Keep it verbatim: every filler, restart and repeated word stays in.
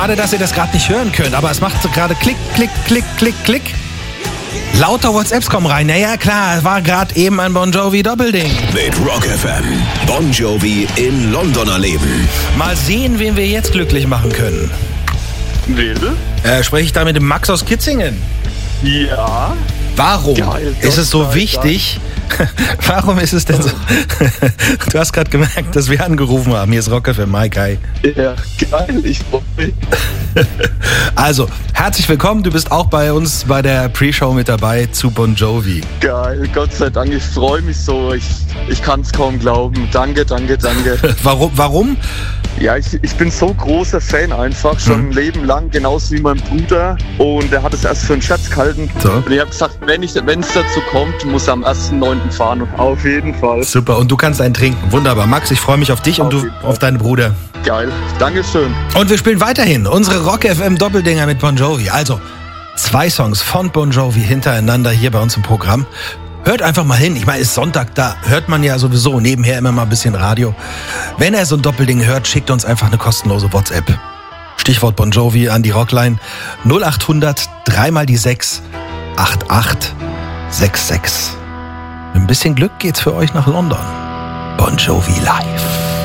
Schade, dass ihr das gerade nicht hören könnt, aber es macht so gerade Klick, Klick, Klick, Klick, Klick. Lauter WhatsApps kommen rein. Naja, klar, es war gerade eben ein Bon Jovi Doppelding. Mit Rock F M. Bon Jovi in London erleben. Mal sehen, wen wir jetzt glücklich machen können. Wilde? Äh, spreche ich da mit dem Max aus Kitzingen? Ja. Warum Geil, ist es so Gott sei wichtig? Warum ist es denn so? Du hast gerade gemerkt, dass wir angerufen haben. Hier ist Rock F M, Mike, hi. Ja, geil, ich freue mich. Also, herzlich willkommen. Du bist auch bei uns bei der Pre-Show mit dabei zu Bon Jovi. Geil, Gott sei Dank, ich freue mich so. Ich, ich kann es kaum glauben. Danke, danke, danke. Warum? Warum? Ja, ich, ich bin so großer Fan einfach, schon Mhm. ein Leben lang, genauso wie mein Bruder. Und er hat es erst für einen Scherz gehalten. So. Und ich habe gesagt, wenn ich, wenn es dazu kommt, muss er am ersten neunten fahren. Auf jeden Fall. Super, und du kannst einen trinken. Wunderbar. Max, ich freue mich auf dich und Auf du jeden Fall. auf deinen Bruder. Geil, Dankeschön. Und wir spielen weiterhin unsere Rock F M Doppeldinger mit Bon Jovi. Also, zwei Songs von Bon Jovi hintereinander hier bei uns im Programm. Hört einfach mal hin. Ich meine, es ist Sonntag, da hört man ja sowieso nebenher immer mal ein bisschen Radio. Wenn er so ein Doppelding hört, schickt uns einfach eine kostenlose WhatsApp. Stichwort Bon Jovi an die Rockline null acht hundert drei mal die sechs acht acht sechs sechs. Mit ein bisschen Glück geht's für euch nach London. Bon Jovi live.